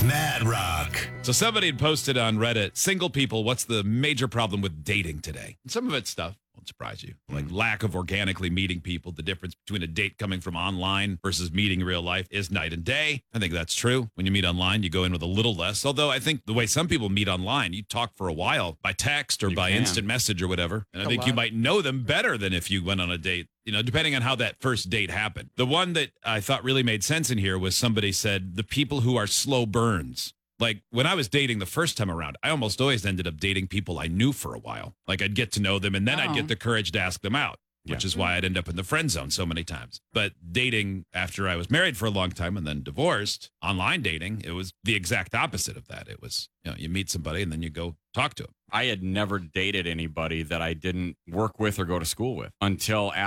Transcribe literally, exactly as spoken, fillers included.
Mad Rock. So somebody had posted on Reddit, single people, what's the major problem with dating today? And some of it's stuff. Won't surprise you. Like lack of organically meeting people. The difference between a date coming from online versus meeting in real life is night and day. I think that's true. When you meet online, you go in with a little less. Although I think the way some people meet online, you talk for a while by text or You by can. instant message or whatever. And I A think you lot. might know them better than if you went on a date, you know, depending on how that first date happened. The one that I thought really made sense in here was somebody said the people who are slow burns. Like when I was dating the first time around, I almost always ended up dating people I knew for a while. Like I'd get to know them and then I'd Oh. get the courage to ask them out, which Yeah. is why I'd end up in the friend zone so many times. But dating after I was married for a long time and then divorced, online dating, it was the exact opposite of that. It was, you know, you meet somebody and then you go talk to them. I had never dated anybody that I didn't work with or go to school with until